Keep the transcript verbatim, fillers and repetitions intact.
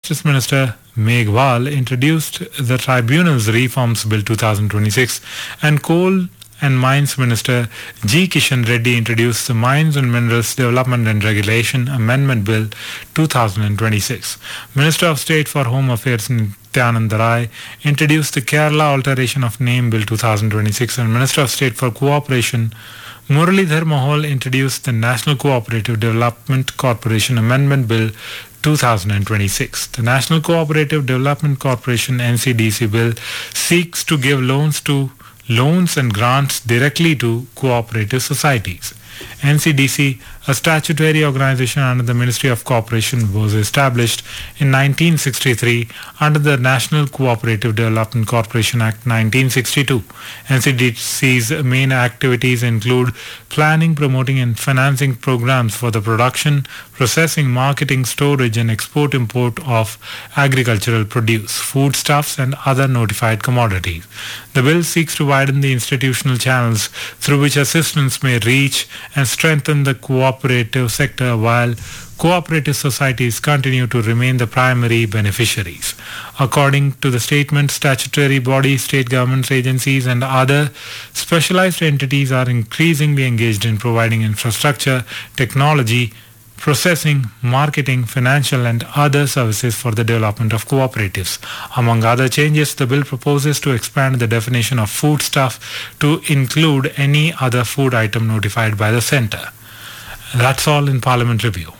Justice Minister Meghwal introduced the Tribunals Reforms Bill twenty twenty-six, and Coal and Mines Minister G. Kishan Reddy introduced the Mines and Minerals Development and Regulation Amendment Bill twenty twenty-six. Minister of State for Home Affairs Nityanand Rai introduced the Kerala Alteration of Name Bill twenty twenty-six, and Minister of State for Cooperation Muralidhar Mohol introduced the National Cooperative Development Corporation Amendment Bill twenty twenty-six. The National Cooperative Development Corporation N C D C bill seeks to give loans to loans and grants directly to cooperative societies. N C D C, a statutory organization under the Ministry of Cooperation, was established in nineteen sixty-three under the National Cooperative Development Corporation Act nineteen sixty-two. N C D C's main activities include planning, promoting and financing programs for the production, processing, marketing, storage and export-import of agricultural produce, foodstuffs and other notified commodities. The bill seeks to widen the institutional channels through which assistance may reach and strengthen the cooperative sector while cooperative societies continue to remain the primary beneficiaries. According to the statement, statutory bodies, state governments, agencies and other specialized entities are increasingly engaged in providing infrastructure, technology, processing, marketing, financial and other services for the development of cooperatives. Among other changes, the bill proposes to expand the definition of foodstuff to include any other food item notified by the centre. That's all in Parliament Review.